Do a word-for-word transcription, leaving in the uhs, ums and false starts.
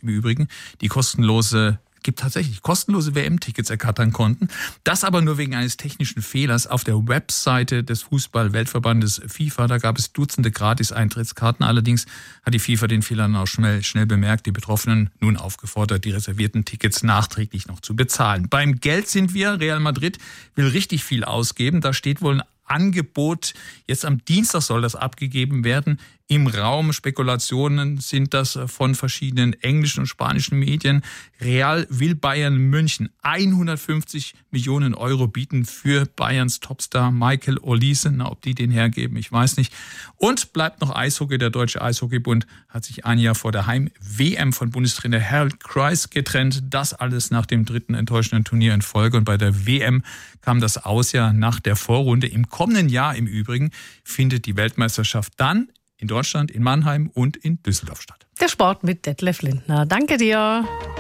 im Übrigen, die kostenlose gibt tatsächlich kostenlose W M-Tickets ergattern konnten. Das aber nur wegen eines technischen Fehlers auf der Webseite des Fußball-Weltverbandes FIFA. Da gab es Dutzende Gratis-Eintrittskarten. Allerdings hat die FIFA den Fehler auch schnell, schnell bemerkt. Die Betroffenen nun aufgefordert, die reservierten Tickets nachträglich noch zu bezahlen. Beim Geld sind wir. Real Madrid will richtig viel ausgeben. Da steht wohl ein Angebot. Jetzt am Dienstag soll das abgegeben werden. Im Raum Spekulationen sind das von verschiedenen englischen und spanischen Medien. Real will Bayern München hundertfünfzig Millionen Euro bieten für Bayerns Topstar Michael Olise. Na, ob die den hergeben, ich weiß nicht. Und bleibt noch Eishockey. Der Deutsche Eishockeybund hat sich ein Jahr vor der Heim-W M von Bundestrainer Harold Kreis getrennt. Das alles nach dem dritten enttäuschenden Turnier in Folge. Und bei der W M kam das Aus ja nach der Vorrunde. Im kommenden Jahr im Übrigen findet die Weltmeisterschaft dann in Deutschland, in Mannheim und in Düsseldorf statt. Der Sport mit Detlef Lindner. Danke dir.